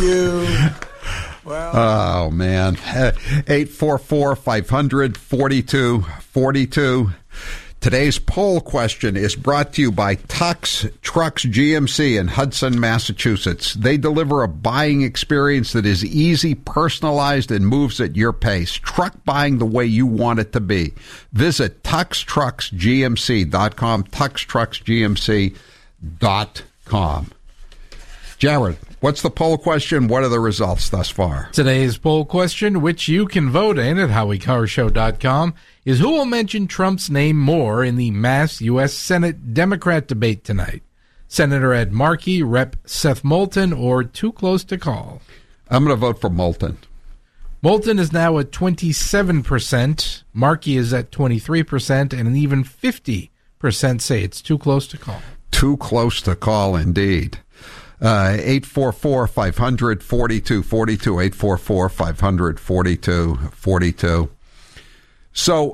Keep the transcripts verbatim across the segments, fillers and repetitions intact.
You. Well. Oh, man. eight four four, five hundred, forty-two forty-two. Today's poll question is brought to you by Tux Trucks G M C in Hudson, Massachusetts. They deliver a buying experience that is easy, personalized, and moves at your pace. Truck buying the way you want it to be. Visit tux trucks g m c dot com, tux trucks g m c dot com. Jared, what's the poll question? What are the results thus far? Today's poll question, which you can vote in at howie car show dot com, is who will mention Trump's name more in the mass U S Senate Democrat debate tonight? Senator Ed Markey, Representative Seth Moulton, or too close to call? I'm going to vote for Moulton. Moulton is now at twenty-seven percent. Markey is at twenty-three percent, and even fifty percent say it's too close to call. Too close to call, indeed. Uh, eight four four, five hundred, forty-two forty-two, eight four four, five hundred, forty-two forty-two. So,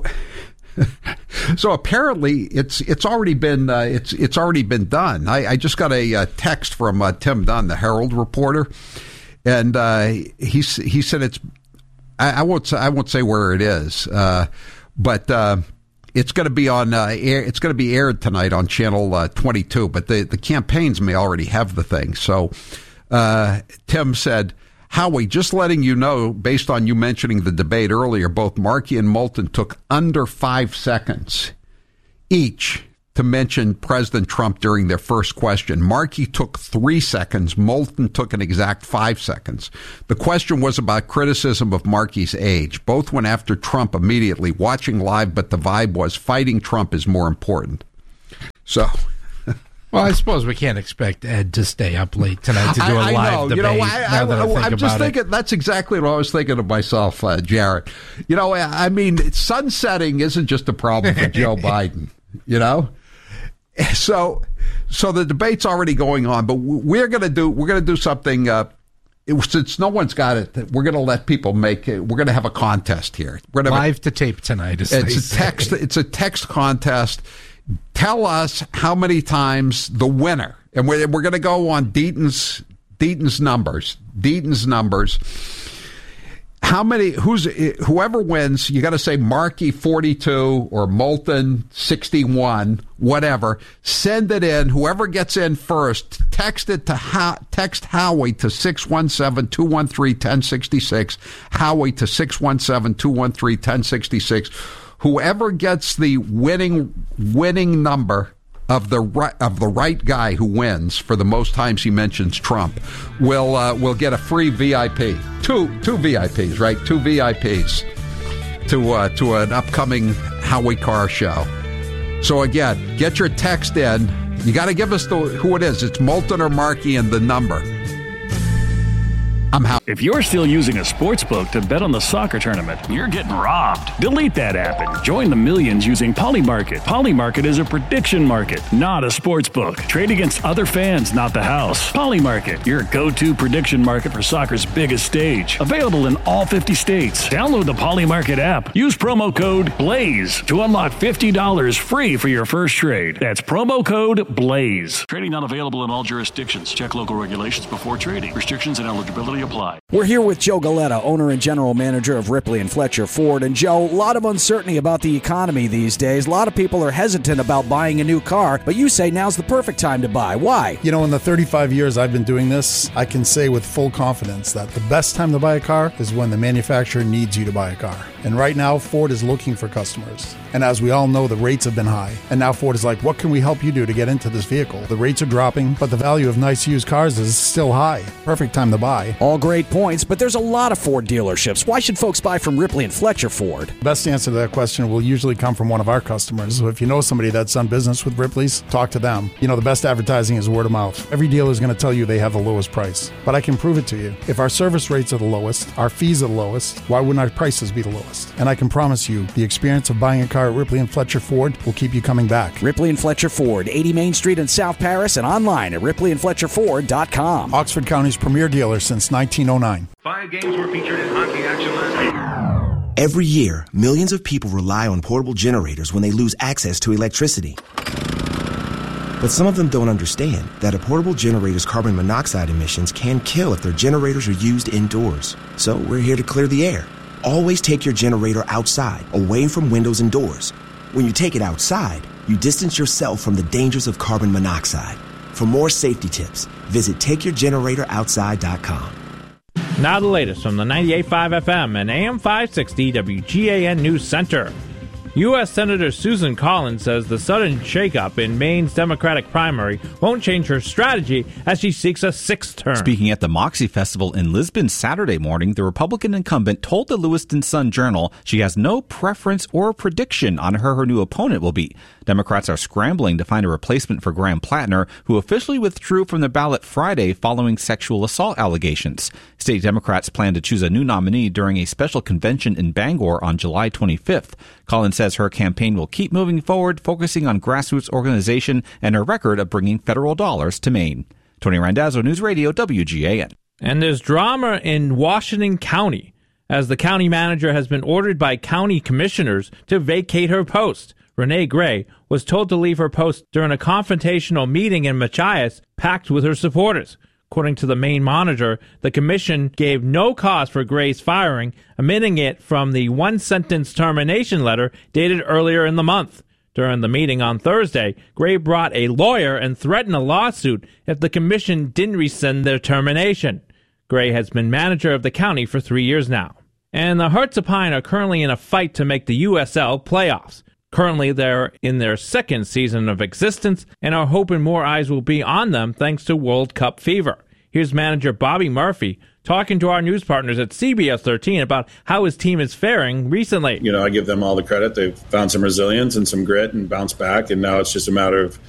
so apparently it's it's already been uh, it's it's already been done. I, I just got a, a text from uh, Tim Dunn, the Herald reporter, and uh, he he said it's I, I won't say, I won't say where it is, uh, but. Uh, It's going to be on uh, air. It's going to be aired tonight on Channel uh, twenty-two. But the, the campaigns may already have the thing. So uh, Tim said, Howie, just letting you know, based on you mentioning the debate earlier, both Markey and Moulton took under five seconds each to mention President Trump during their first question. Markey took three seconds. Moulton took an exact five seconds. The question was about criticism of Markey's age. Both went after Trump immediately, watching live, but the vibe was fighting Trump is more important. So... Well, I suppose we can't expect Ed to stay up late tonight to do a I, I live know. debate. You know, I, I, now that I think I'm just about thinking it. That's exactly what I was thinking of myself, uh, Jared. You know, I mean, sunsetting isn't just a problem for Joe Biden, you know? So, so the debate's already going on, but we're going to do we're going to do something. Uh, it, since no one's got it, we're going to let people make it. We're going to have a contest here. We're going to live to tape tonight. As it's they a say. text. It's a text contest. Tell us how many times the winner, and we're we're going to go on Deaton's Deaton's numbers. Deaton's numbers. How many? Who's whoever wins? You got to say Markey forty-two or Moulton sixty-one, whatever. Send it in. Whoever gets in first, text it to ha- text Howie to six one seven, two one three, one zero six six. Howie to six one seven, two one three, one zero six six. Whoever gets the winning winning number of the right, of the right guy who wins for the most times he mentions Trump will uh, will get a free V I P. Two two V I Ps, right? Two V I Ps to uh, to an upcoming Howie Carr show. So again, get your text in. You got to give us the who it is. It's Moulton or Markey and the number. I'm how. If you're still using a sportsbook to bet on the soccer tournament, you're getting robbed. Delete that app and join the millions using Polymarket. Polymarket is a prediction market, not a sportsbook. Trade against other fans, not the house. Polymarket, your go-to prediction market for soccer's biggest stage. Available in all fifty states. Download the Polymarket app. Use promo code BLAZE to unlock fifty dollars free for your first trade. That's promo code BLAZE. Trading not available in all jurisdictions. Check local regulations before trading. Restrictions and eligibility apply. We're here with Joe Galetta, owner and general manager of Ripley and Fletcher Ford. And Joe, a lot of uncertainty about the economy these days. A lot of people are hesitant about buying a new car, but you say now's the perfect time to buy. Why? You know, in the thirty-five years I've been doing this, I can say with full confidence that the best time to buy a car is when the manufacturer needs you to buy a car. And right now, Ford is looking for customers. And as we all know, the rates have been high. And now Ford is like, what can we help you do to get into this vehicle? The rates are dropping, but the value of nice used cars is still high. Perfect time to buy. All great points, but there's a lot of Ford dealerships. Why should folks buy from Ripley and Fletcher Ford? Best answer to that question will usually come from one of our customers. So if you know somebody that's done business with Ripley's, talk to them. You know, the best advertising is word of mouth. Every dealer is going to tell you they have the lowest price, but I can prove it to you. If our service rates are the lowest, our fees are the lowest, why wouldn't our prices be the lowest? And I can promise you, the experience of buying a car at Ripley and Fletcher Ford will keep you coming back. Ripley and Fletcher Ford, eighty Main Street in South Paris, and online at ripley and fletcher ford dot com. Oxford County's premier dealer since nineteen oh nine. Five games were featured in hockey action last night. Every year, millions of people rely on portable generators when they lose access to electricity. But some of them don't understand that a portable generator's carbon monoxide emissions can kill if their generators are used indoors. So we're here to clear the air. Always take your generator outside, away from windows and doors. When you take it outside, you distance yourself from the dangers of carbon monoxide. For more safety tips, visit take your generator outside dot com. Now the latest from the ninety-eight point five F M and A M five sixty W G A N News Center. U S. Senator Susan Collins says the sudden shakeup in Maine's Democratic primary won't change her strategy as she seeks a sixth term. Speaking at the Moxie Festival in Lisbon Saturday morning, the Republican incumbent told the Lewiston Sun-Journal she has no preference or prediction on who her new opponent will be. Democrats are scrambling to find a replacement for Graham Plattner, who officially withdrew from the ballot Friday following sexual assault allegations. State Democrats plan to choose a new nominee during a special convention in Bangor on July twenty-fifth. Collins says her campaign will keep moving forward, focusing on grassroots organization and her record of bringing federal dollars to Maine. Tony Randazzo, News Radio, W G A N. And there's drama in Washington County, as the county manager has been ordered by county commissioners to vacate her post. Renee Gray was told to leave her post during a confrontational meeting in Machias packed with her supporters. According to the Maine Monitor, the commission gave no cause for Gray's firing, omitting it from the one-sentence termination letter dated earlier in the month. During the meeting on Thursday, Gray brought a lawyer and threatened a lawsuit if the commission didn't rescind their termination. Gray has been manager of the county for three years now. And the Hearts of Pine are currently in a fight to make the U S L playoffs. Currently, they're in their second season of existence and are hoping more eyes will be on them thanks to World Cup fever. Here's manager Bobby Murphy talking to our news partners at C B S thirteen about how his team is faring recently. You know, I give them all the credit. They've found some resilience and some grit and bounced back, and now it's just a matter of